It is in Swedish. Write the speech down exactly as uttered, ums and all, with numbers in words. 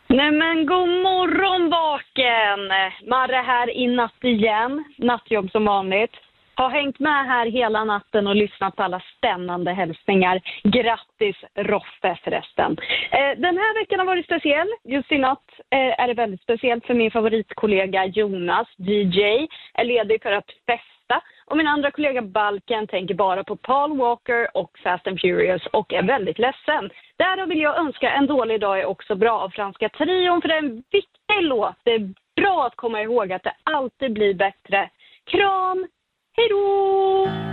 Nej men god morgon Baken! Marre här i natt igen. Nattjobb som vanligt. Har hängt med här hela natten och lyssnat på alla spännande hälsningar. Grattis Roffe förresten. Eh, den här veckan har varit speciell. Just i natt eh, är det väldigt speciellt för min favoritkollega Jonas, D J, är ledig för att festa. Och min andra kollega Balken tänker bara på Paul Walker och Fast and Furious och är väldigt ledsen. Därav vill jag önska En dålig dag är också bra av Franska Trion, för det är en viktig låt. Det är bra att komma ihåg att det alltid blir bättre. Kram! Hej då!